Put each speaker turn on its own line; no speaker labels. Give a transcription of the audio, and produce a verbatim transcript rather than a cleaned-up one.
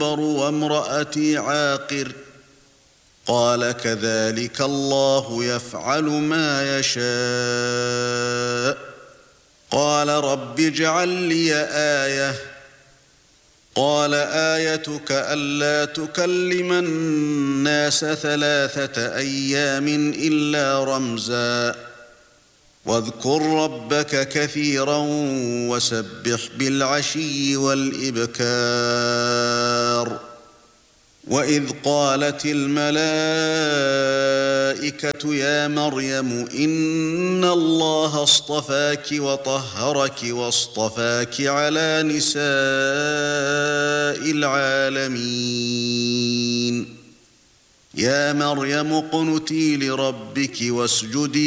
وامرأتي عاقر قال كذلك الله يفعل ما يشاء قال رب اجعل لي آية قال آيتك ألا تكلم الناس ثلاثة أيام إلا رمزا واذكر ربك كثيرا وسبح بالعشي والإبكار وإذ قالت الملائكة يا مريم إن الله اصطفاك وطهرك واصطفاك على نساء العالمين يا مريم اقنتي لربك واسجدي